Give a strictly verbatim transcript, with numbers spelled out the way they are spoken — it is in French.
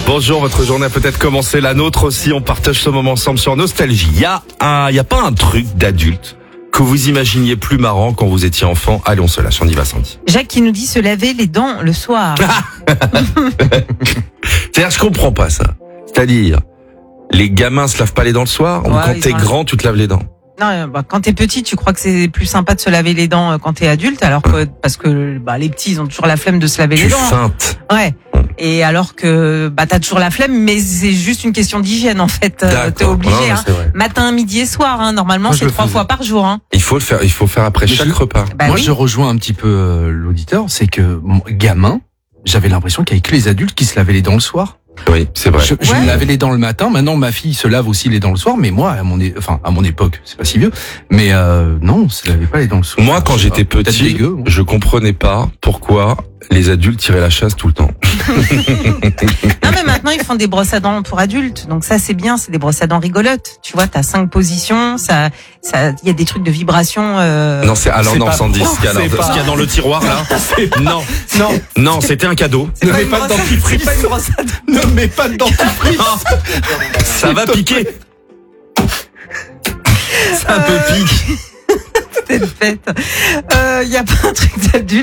Bonjour, votre journée a peut-être commencé, la nôtre aussi. On partage ce moment ensemble sur Nostalgie. Il y a un, il y a pas un truc d'adulte que vous imaginiez plus marrant quand vous étiez enfant? Allez, on se lâche, on y va, Sandy. Jacques qui nous dit se laver les dents le soir. C'est-à-dire, je comprends pas ça. C'est-à-dire, les gamins se lavent pas les dents le soir, ou Ouais, quand ils t'es ont- grand, tu te laves les dents? Non, bah, quand t'es petit, tu crois que c'est plus sympa de se laver les dents euh, quand t'es adulte, alors que parce que bah, les petits, ils ont toujours la flemme de se laver Tu les dents. feintes. Ouais. Et alors que bah t'as toujours la flemme, mais c'est juste une question d'hygiène en fait. Euh, D'accord. T'es obligé. Non, mais hein. c'est vrai. Matin, midi et soir. Hein. Normalement, Moi, je c'est le trois faisais. fois par jour. Hein. Il faut le faire, il faut faire après Mais chaque je- repas. Bah Moi, oui. je rejoins un petit peu euh, l'auditeur, c'est que mon gamin, j'avais l'impression qu'il y avait que les adultes qui se lavaient les dents le soir. Oui, c'est vrai. Je, je Ouais. me lavais les dents le matin. Maintenant, ma fille se lave aussi les dents le soir, mais moi, à mon, é- enfin, à mon époque, c'est pas si vieux. Mais euh, non, on se lavait pas les dents le soir. Moi, quand Je sais j'étais pas, peut-être petit, dégueu, moi. je comprenais pas pourquoi les adultes tiraient la chasse tout le temps. Non, mais maintenant, ils font des brosses à dents pour adultes. Donc ça, c'est bien. C'est des brosses à dents rigolotes. Tu vois, t'as cinq positions. Ça, ça, il y a des trucs de vibration. Euh... Non, c'est alors C'est non, pas Sandy, bon, ce qu'il y a dans- c'est ce pas- qu'il y a dans le tiroir là. Non, Non, non, c'était un cadeau. ne pas mets une pas de brosse à- dentifrice. c'est pas une brosse à dents. Ne mets pas de dentifrice. Ça va piquer. Ça peut piquer. C'est une fête. Il euh, y a pas un truc d'adulte.